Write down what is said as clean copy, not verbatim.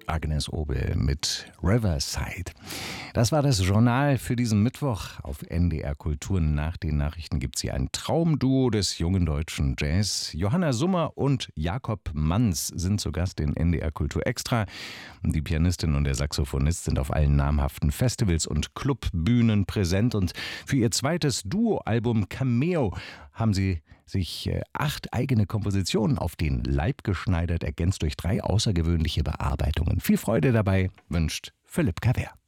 Agnes Obel mit Riverside. Das war das Journal für diesen Mittwoch. Auf NDR Kultur. Nach den Nachrichten gibt es hier ein Traumduo des jungen deutschen Jazz. Johanna Summer und Jakob Manns sind zu Gast in NDR Kultur Extra. Die Pianistin und der Saxophonist sind auf allen namhaften Festivals und Clubbühnen präsent. Und für ihr zweites Duo-Album Cameo haben sie sich 8 eigene Kompositionen auf den Leib geschneidert, ergänzt durch 3 außergewöhnliche Bearbeitungen. Viel Freude dabei wünscht Philipp Cavert.